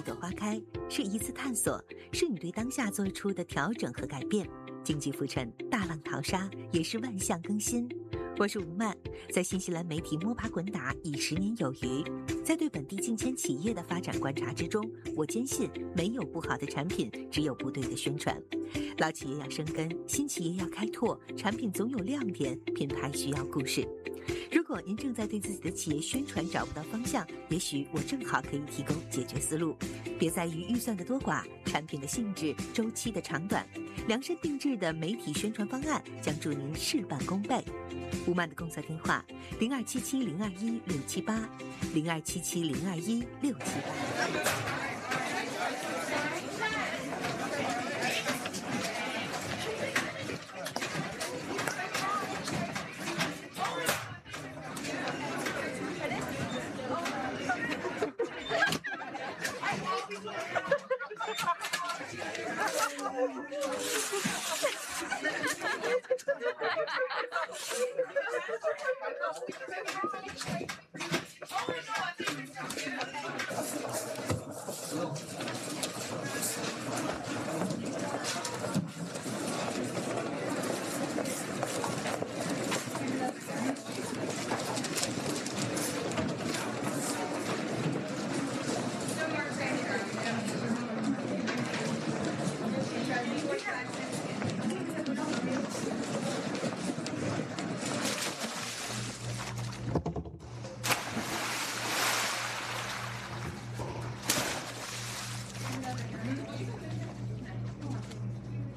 朵花开，是一次探索，是你对当下做出的调整和改变。经济浮沉，大浪淘沙，也是万象更新。我是吴曼，在新西兰媒体摸爬滚打已10年有余，在对本地近千企业的发展观察之中，我坚信没有不好的产品，只有不对的宣传。老企业要生根，新企业要开拓，产品总有亮点，品牌需要故事。如果您正在对自己的企业宣传找不到方向，也许我正好可以提供解决思路。别在于预算的多寡、产品的性质、周期的长短，量身定制的媒体宣传方案将助您事半功倍。吴曼的工作电话：0277021678，0277021678。